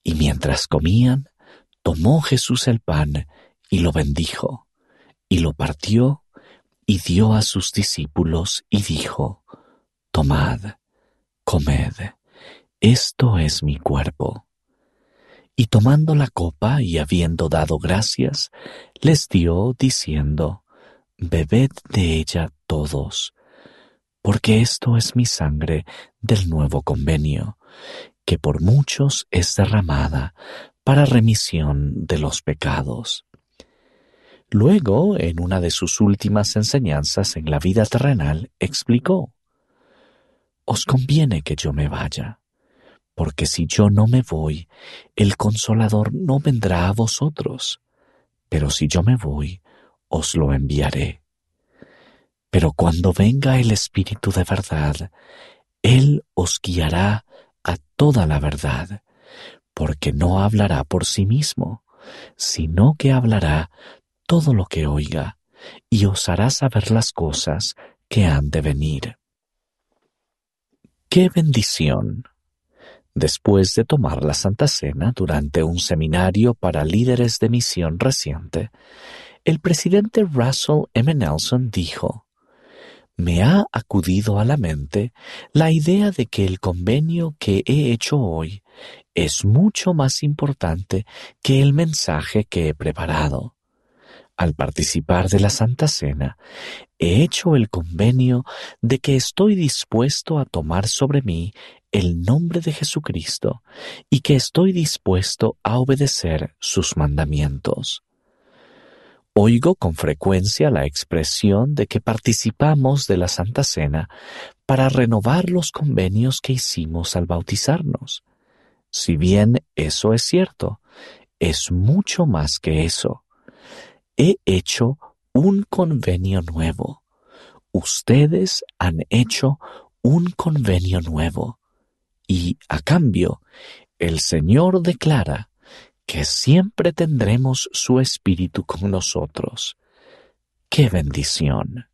Y mientras comían, tomó Jesús el pan y lo bendijo, y lo partió y dio a sus discípulos y dijo: Tomad, comed, esto es mi cuerpo. Y tomando la copa y habiendo dado gracias, les dio diciendo: Bebed de ella todos, porque esto es mi sangre del nuevo convenio, que por muchos es derramada para remisión de los pecados. Luego, en una de sus últimas enseñanzas en la vida terrenal, explicó: Os conviene que yo me vaya, porque si yo no me voy, el Consolador no vendrá a vosotros, pero si yo me voy, os lo enviaré. Pero cuando venga el Espíritu de verdad, Él os guiará a toda la verdad, porque no hablará por sí mismo, sino que hablará todo lo que oiga, y os hará saber las cosas que han de venir. ¡Qué bendición! Después de tomar la Santa Cena durante un seminario para líderes de misión reciente, el presidente Russell M. Nelson dijo: Me ha acudido a la mente la idea de que el convenio que he hecho hoy es mucho más importante que el mensaje que he preparado. Al participar de la Santa Cena, he hecho el convenio de que estoy dispuesto a tomar sobre mí el nombre de Jesucristo y que estoy dispuesto a obedecer sus mandamientos. Oigo con frecuencia la expresión de que participamos de la Santa Cena para renovar los convenios que hicimos al bautizarnos. Si bien eso es cierto, es mucho más que eso. He hecho un convenio nuevo. Ustedes han hecho un convenio nuevo. Y, a cambio, el Señor declara que siempre tendremos su Espíritu con nosotros. ¡Qué bendición!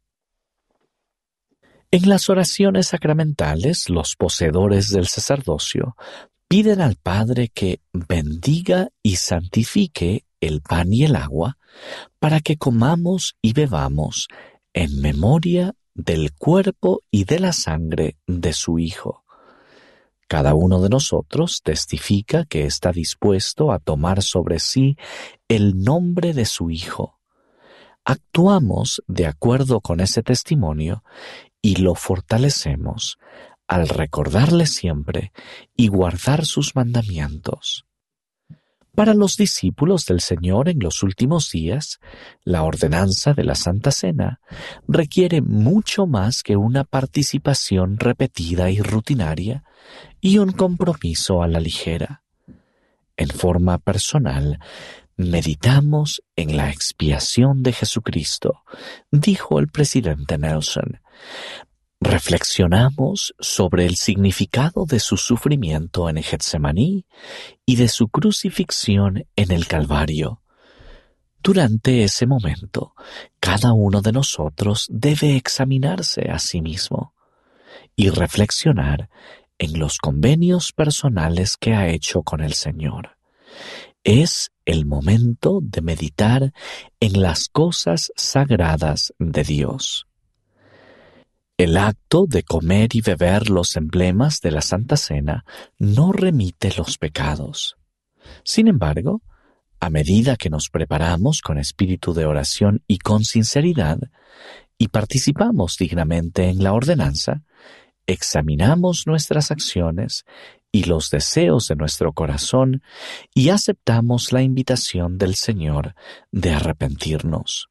En las oraciones sacramentales, los poseedores del sacerdocio piden al Padre que bendiga y santifique el pan y el agua para que comamos y bebamos en memoria del cuerpo y de la sangre de su Hijo. Cada uno de nosotros testifica que está dispuesto a tomar sobre sí el nombre de su Hijo. Actuamos de acuerdo con ese testimonio y lo fortalecemos al recordarle siempre y guardar sus mandamientos. Para los discípulos del Señor en los últimos días, la ordenanza de la Santa Cena requiere mucho más que una participación repetida y rutinaria y un compromiso a la ligera. En forma personal, meditamos en la expiación de Jesucristo, dijo el presidente Nelson. Reflexionamos sobre el significado de su sufrimiento en Getsemaní y de su crucifixión en el Calvario. Durante ese momento, cada uno de nosotros debe examinarse a sí mismo y reflexionar en los convenios personales que ha hecho con el Señor. Es el momento de meditar en las cosas sagradas de Dios. El acto de comer y beber los emblemas de la Santa Cena no remite los pecados. Sin embargo, a medida que nos preparamos con espíritu de oración y con sinceridad, y participamos dignamente en la ordenanza, examinamos nuestras acciones y los deseos de nuestro corazón y aceptamos la invitación del Señor de arrepentirnos.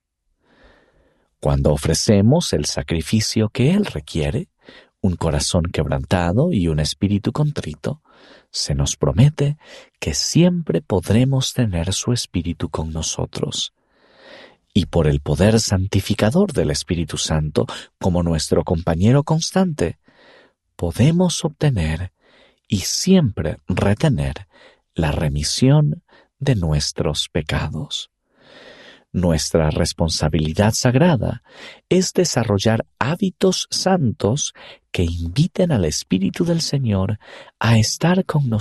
Cuando ofrecemos el sacrificio que Él requiere, un corazón quebrantado y un espíritu contrito, se nos promete que siempre podremos tener su Espíritu con nosotros. Y por el poder santificador del Espíritu Santo, como nuestro compañero constante, podemos obtener y siempre retener la remisión de nuestros pecados. Nuestra responsabilidad sagrada es desarrollar hábitos santos que inviten al Espíritu del Señor a estar con nosotros